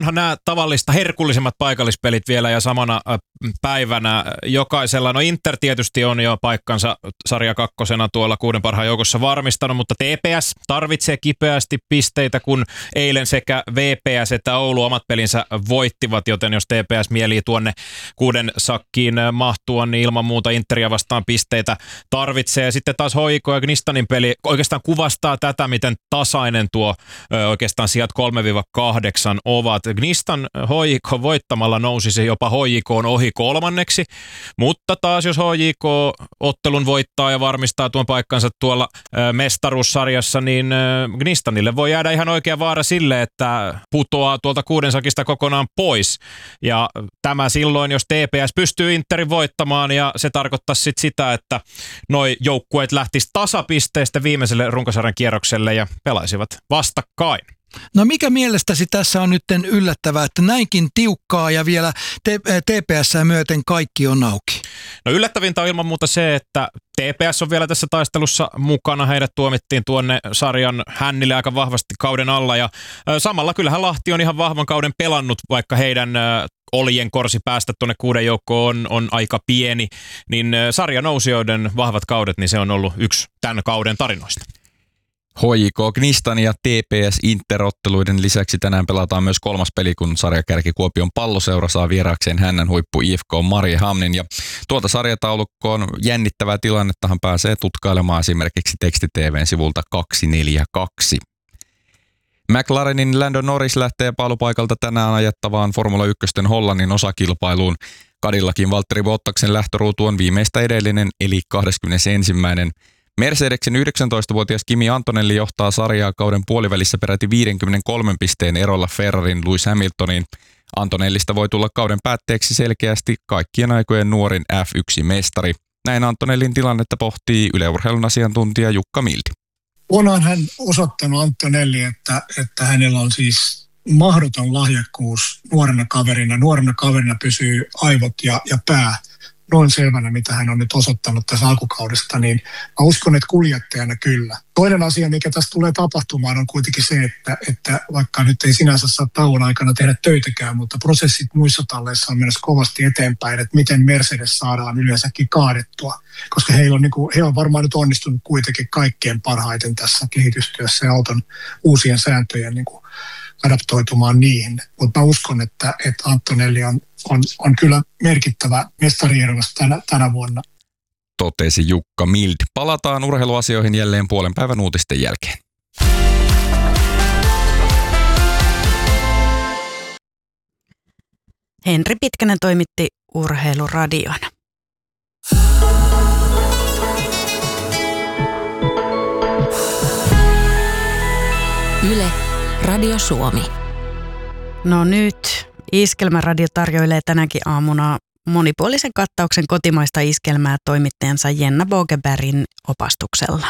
nämä tavallista herkullisemmat paikallispelit vielä ja samana päivänä jokaisella. No Inter tietysti on jo paikkansa sarja kakkosena tuolla 6 parhaan joukossa varmistanut, mutta TPS tarvitsee kipeästi pisteitä, kun eilen sekä VPS että Oulu omat pelinsä voittivat, joten jos TPS mielii tuonne 6 sakkiin mahtua, niin ilman muuta Interia vastaan pisteitä tarvitsee. Sitten taas HJK ja Gnistanin peli oikeastaan kuvastaa tätä, miten tasainen tuo oikeastaan sijat 3-8 ovat. Gnistan HJK voittamalla nousisi jopa HJK:n ohi 3. Mutta taas jos HJK ottelun voittaa ja varmistaa tuon paikkansa tuolla mestaruussarjassa, niin Gnistanille voi jäädä ihan oikea vaara sille, että putoaa tuolta 6 sakista kokonaan pois. Ja tämä silloin, jos TPS pystyy Interin voittamaan, ja se tarkoittaisi sit sitä, että noi joukkueet lähtis tasapisteestä viimeiselle runkosarjan kierrokselle ja pelaisivat vastakkain. No mikä mielestäsi tässä on nyt yllättävää, että näinkin tiukkaa ja vielä TPS:ää myöten kaikki on auki? No yllättävintä on ilman muuta se, että TPS on vielä tässä taistelussa mukana. Heidät tuomittiin tuonne sarjan hännille aika vahvasti kauden alla ja samalla kyllähän Lahti on ihan vahvan kauden pelannut, vaikka heidän oljen korsi päästä tuonne 6 joukkoon on aika pieni, niin sarjanousijoiden vahvat kaudet, niin se on ollut yksi tämän kauden tarinoista. HJK Gnistan ja TPS Interotteluiden lisäksi tänään pelataan myös 3. peli, kun sarjakärki Kuopion Palloseura saa vieraakseen Hännän huippu IFK Mariehamnin. Ja tuolta sarjataulukkoon jännittävää tilannettahan pääsee tutkailemaan esimerkiksi Teksti-TV:n sivulta 242. McLarenin Lando Norris lähtee paalupaikalta tänään ajettavaan Formula 1 Hollannin osakilpailuun. Kadillakin Valtteri Bottaksen lähtöruutu on viimeistä edellinen, eli 21. Mercedeksen 19-vuotias Kimi Antonelli johtaa sarjaa kauden puolivälissä peräti 53 pisteen erolla Ferrarin Lewis Hamiltoniin. Antonellista voi tulla kauden päätteeksi selkeästi kaikkien aikojen nuorin F1-mestari. Näin Antonellin tilannetta pohtii Yle Urheilun asiantuntija Jukka Mildi. Onhan hän osoittanut Antonelli, että hänellä on siis mahdoton lahjakkuus nuorena kaverina. Nuorena kaverina pysyy aivot ja pää noin selvänä, mitä hän on nyt osoittanut tässä alkukaudesta, niin mä uskon, että kuljettajana kyllä. Toinen asia, mikä tässä tulee tapahtumaan, on kuitenkin se, että vaikka nyt ei sinänsä saa tauon aikana tehdä töitäkään, mutta prosessit muissa talleissa on menossa kovasti eteenpäin, että miten Mercedes saadaan yleensäkin kaadettua, koska he on varmaan nyt onnistunut kuitenkin kaikkien parhaiten tässä kehitystyössä ja auton uusien sääntöjen adaptoitumaan niihin. Mutta mä uskon, että Antonelli on kyllä merkittävä mestariehdokas tänä vuonna. Totesi Jukka Mild. Palataan urheiluasioihin jälleen puolen päivän uutisten jälkeen. Henri Pitkänen toimitti Urheiluradion. Yle, Radio Suomi. No nyt Iskelmäradio tarjoilee tänäkin aamuna monipuolisen kattauksen kotimaista iskelmää toimittajansa Jenna Bogebergin opastuksella.